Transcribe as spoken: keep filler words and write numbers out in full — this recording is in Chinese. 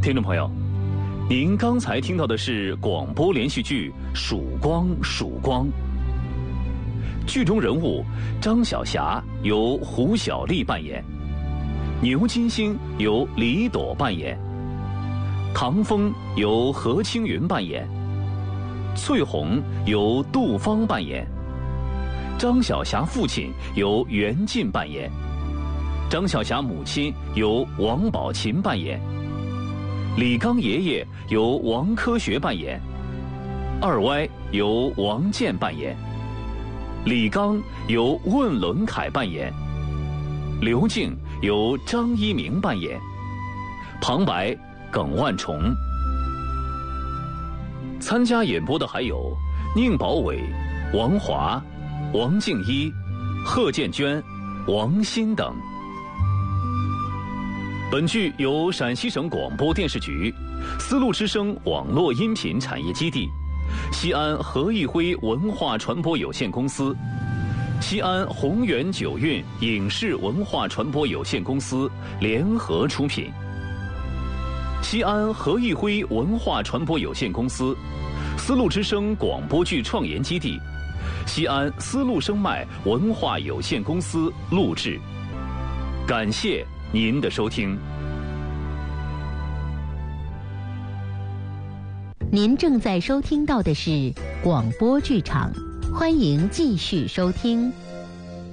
听众朋友，您刚才听到的是广播连续剧《曙光曙光》，剧中人物张晓霞由胡小丽扮演，牛金星由李朵扮演，唐风由何青云扮演，翠红由杜芳扮演，张晓霞父亲由袁晋扮演，张晓霞母亲由王宝琴扮演，李刚爷爷由王科学扮演，二歪由王健扮演，李刚由问伦凯扮演，刘静由张一鸣扮演，旁白耿万重。参加演播的还有宁宝伟、王华、王静一、贺建娟、王鑫等。本剧由陕西省广播电视局、丝路之声网络音频产业基地、西安何义辉文化传播有限公司、西安宏源九韵影视文化传播有限公司联合出品。西安何义辉文化传播有限公司、丝路之声广播剧创研基地、西安丝路声脉文化有限公司录制。感谢您的收听。 您正在收听到的是广播剧场，欢迎继续收听。